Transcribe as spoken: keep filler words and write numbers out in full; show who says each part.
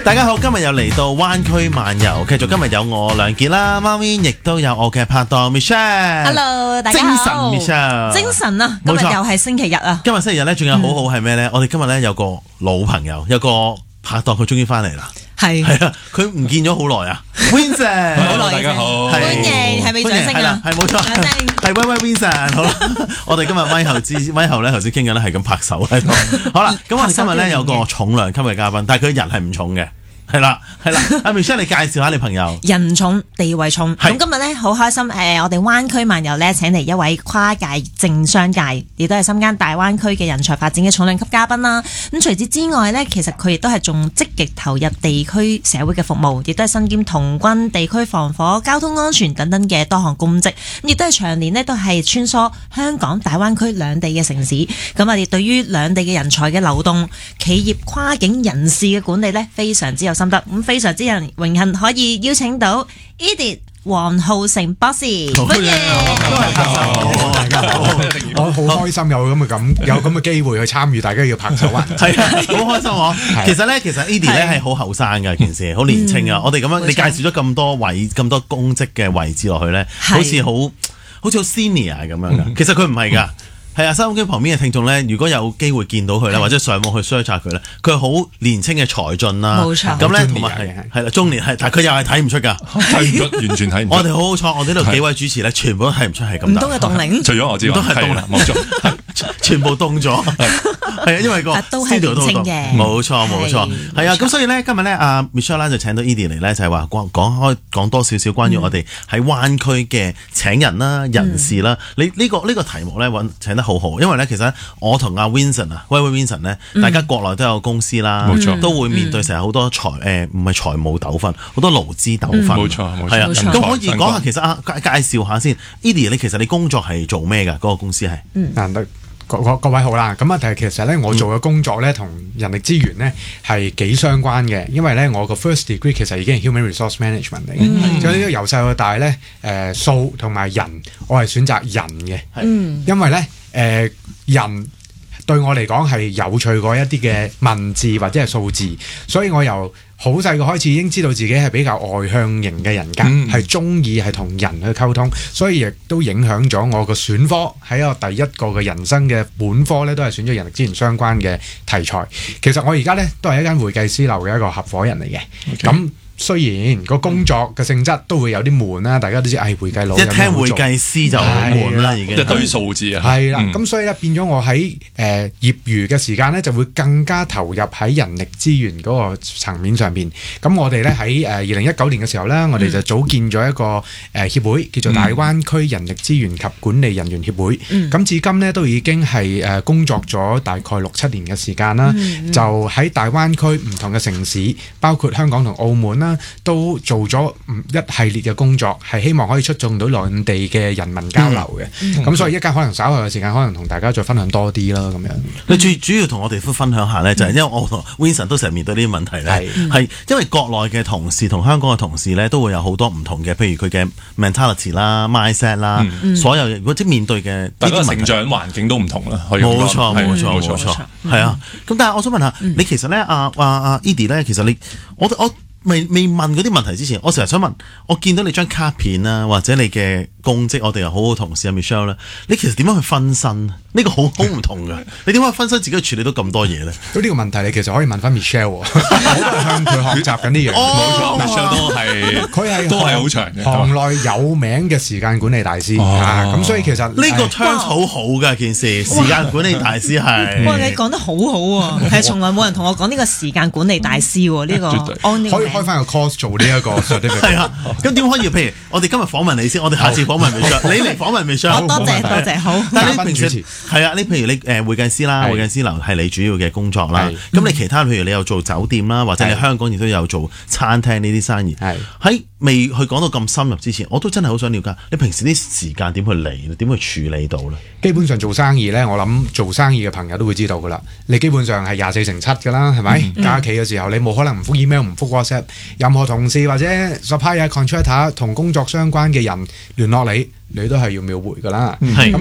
Speaker 1: 大家好，今日又嚟到灣區漫遊，繼續今日有我梁傑啦，貓咪亦都有我嘅拍檔 Michelle。Hello，
Speaker 2: 大家好。
Speaker 1: 精神 Michelle，
Speaker 2: 精神啊！今日又係星期日啊！
Speaker 1: 今日星期日咧，仲有好好係咩咧？我哋今日咧有個老朋友，有個拍檔，佢終於翻嚟啦。係係啊，佢唔見咗好耐啊 ，Vincent，
Speaker 2: 好耐，
Speaker 3: 大家好，
Speaker 2: 歡迎，係咪掌聲啊？
Speaker 1: 係冇錯，係喂喂 Vincent， 好啦，我哋今日咪後之咪後咧，頭先傾緊咧係咁拍手喺度。好啦，咁我哋今日咧有個重量級嘅嘉賓，但係佢人係唔重嘅。係啦，係啦，阿 Michelle， 你介紹下你朋友。
Speaker 2: 人重地位重，咁今日咧好開心，誒，我哋灣區漫遊咧請嚟一位跨界政商界，亦都係深耕大灣區嘅人才發展嘅重量級嘉賓啦。咁除此之外咧，其實佢亦都係仲積極投入地區社會嘅服務，亦都係身兼童軍、地區防火、交通安全等等嘅多項公職，咁亦都係長年呢都係穿梭香港、大灣區兩地嘅城市。咁我哋對於兩地嘅人才嘅流動、企業跨境人士嘅管理咧，非常之有心得，咁非常之人榮幸可以邀請到 Edith 黃浩成博士，歡迎。
Speaker 4: 大家好，大家好，我好開心有咁嘅咁有咁嘅機會去參與，大家要拍手啊！
Speaker 1: 係啊，好開心我。其實咧，其實 Edith 咧係好後生嘅件事，好年輕啊！我哋咁樣，你介紹咗咁多位咁多公職嘅位置落去咧，好似好好似好 senior 咁樣噶。其實佢唔係噶。係啊，收音機旁邊嘅聽眾咧，如果有機會見到佢咧，或者上網去 search 下佢咧，佢係好年輕嘅才俊啦。
Speaker 2: 冇錯。
Speaker 1: 咁咧同埋係係啦，中年係，但係佢又係睇唔出㗎，
Speaker 3: 睇唔出，完全睇唔出。
Speaker 1: 我哋好好彩，我哋呢度幾位主持咧，全部都睇唔出係咁大。
Speaker 2: 唔通係凍齡？
Speaker 3: 除咗我之外，
Speaker 1: 都係凍齡，冇錯，全部凍咗。係啊，因為個
Speaker 2: 都係年輕嘅。
Speaker 1: 冇錯冇錯，係啊，咁所以咧今日咧阿 Michelle 就請到 Edith 嚟咧，就係話講講開講多少少關於我哋喺灣區嘅請人啦、人事啦。你呢個呢個題目咧揾請得好好，因為咧其實我同阿 Vincent 啊，威威 Vincent 咧，大家國內都有公司啦，冇錯，都會面對成日好多財誒唔係財務糾紛，好多勞資糾紛。冇
Speaker 3: 錯冇錯，
Speaker 1: 係啊，咁可以講下其實啊介介紹下先 ，Edith 你其實你工作係做咩㗎？嗰個公司係
Speaker 4: 難得。各, 各位好啦，咁啊，但係其實咧，我做嘅工作咧，同人力資源咧係幾相關嘅，因為咧，我個 first degree 其實已經係 human resource management 嚟嘅，所以呢個由細到大咧，誒數同埋人，我係選擇人嘅，嗯，因為咧，誒、呃、人對我嚟講係有趣過一啲嘅文字或者係數字，所以我由好細個開始已經知道自己係比較外向型嘅人格，係中意係同人去溝通，所以亦都影響咗我個選科。喺我第一個嘅人生嘅本科咧，都係選咗人力資源相關嘅題材。其實我而家咧都係一間會計師樓嘅一個合夥人嚟嘅，咁、okay.。雖然個工作嘅性質都會有啲悶啦，大家都知，唉，會計佬一
Speaker 1: 聽會計師就好悶啦，已經
Speaker 3: 一堆數字啊，
Speaker 4: 係啦，咁所以咧變咗我喺誒業餘嘅時間咧，就會更加投入喺人力資源嗰個層面上邊。咁我哋咧喺誒二零一九年嘅時候咧，我哋就組建咗一個誒協會，叫做大灣區人力資源及管理人員協會。咁至今咧都已經係誒工作咗大概六七年嘅時間啦，就喺大灣區唔同嘅城市，包括香港同澳門啦。都做咗一系列嘅工作，係希望可以促進到兩地嘅人民交流嘅。咁、嗯、所以一間可能稍後嘅時間，可能同大家再分享多啲啦。咁樣，
Speaker 1: 你最主要同我哋分享下呢，就係因為我同 Vincent 都成日面對呢啲問題呢，係因為國內嘅同事同香港嘅同事呢，都會有好多唔同嘅，譬如佢嘅 mentality 啦、mindset 啦、嗯，所有如果即面對嘅
Speaker 3: 大家成長環境都唔同啦。冇
Speaker 1: 錯冇錯冇錯，係啊。咁但係我想問下，嗯、你其實呢，阿阿阿 Edith 呢，其實你我我。我未未問嗰啲問題之前，我成日想問，我見到你張卡片啊，或者你嘅公職，我哋又好好同事阿 Michelle 咧，你其實點樣去分身？呢、呢個好好唔同㗎，你點解分身自己去處理到咁多嘢咧？
Speaker 4: 咁呢個問題你其實可以問翻 Michelle， 我都係向佢學習緊呢樣嘢。
Speaker 3: 冇錯 Michelle 都係佢係都係好長嘅，
Speaker 4: 行內有名嘅時間管理大師。咁、哦啊、所以其實呢、
Speaker 1: 呢個 term 好好㗎件事，時間管理大師係。
Speaker 2: 哇！你講得好好啊，係從來冇人同我講呢個時間管理大師喎，呢、呢個
Speaker 4: 可以開翻個 course 做呢一個 certificate。
Speaker 1: 係啊，咁點可以？譬如我哋今日訪問你先，我哋下次訪問 Michelle，你嚟訪問 Michelle。
Speaker 2: 多謝多謝，好。
Speaker 1: 但係你平時係啊，你譬如你誒會計師啦，會計師樓係你主要嘅工作啦。咁你其他譬如你有做酒店啦，或者你香港亦都有做餐廳呢啲生意。係喺未去講到咁深入之前，我都真係好想了解你平時啲時間點去嚟，點去處理到咧？
Speaker 4: 基本上做生意咧，我諗做生意嘅朋友都會知道噶啦。你基本上係廿四乘七噶啦，係咪？嗯、假期嘅時候你冇可能唔覆 email 唔覆 WhatsApp，任何同事或者 supplier contractor 同工作相關嘅人聯絡你，你都係要秒回噶啦。嗯